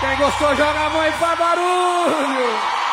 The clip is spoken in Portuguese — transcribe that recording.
Quem gostou, joga a mão e faz barulho.